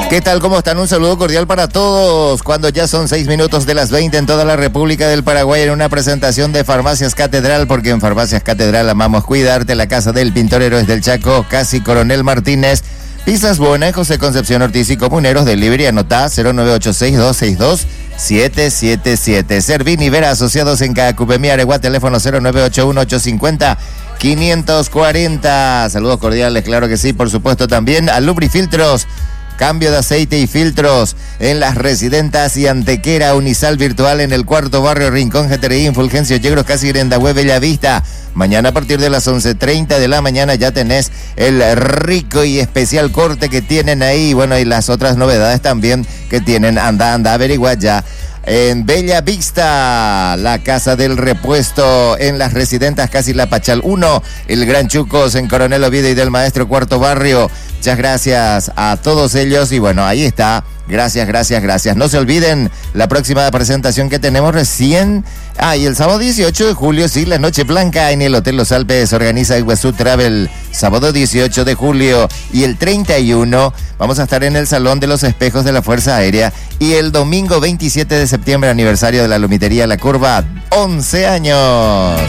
¿Qué tal? ¿Cómo están? Un saludo cordial para todos. Cuando ya son 6 minutos de las 20 en toda la República del Paraguay, en una presentación de Farmacias Catedral, porque en Farmacias Catedral amamos cuidarte. La casa del pintor Héroes del Chaco, casi Coronel Martínez. Pizzas Buena, José Concepción Ortiz y Comuneros. Delivery, anotá 0986-262-777. Servini Vera, asociados en Cacupemí, Aregua, teléfono 0981-850-540. Saludos cordiales, claro que sí, por supuesto también a Lubrifiltros. Cambio de aceite y filtros en Las Residentas y Antequera. Unisal virtual en el Cuarto Barrio, Rincón, Jetereín, Fulgencio, Yegros, Casi Grendahue, Bellavista. Mañana a partir de las 11:30 de la mañana ya tenés el rico y especial corte que tienen ahí. Bueno, y las otras novedades también que tienen. Anda, averigua ya. En Bella Vista, la casa del repuesto en Las Residentas, casi La Pachal 1, el Gran Chucos en Coronel Oviedo y del Maestro, Cuarto Barrio. Muchas gracias a todos ellos y bueno, ahí está. Gracias. No se olviden la próxima presentación que tenemos recién. Y el sábado 18 de julio, sí, la Noche Blanca en el Hotel Los Alpes organiza Iguazú Travel. Sábado 18 de julio y el 31 vamos a estar en el Salón de los Espejos de la Fuerza Aérea. Y el domingo 27 de septiembre, aniversario de la Lomitería La Curva, 11 años.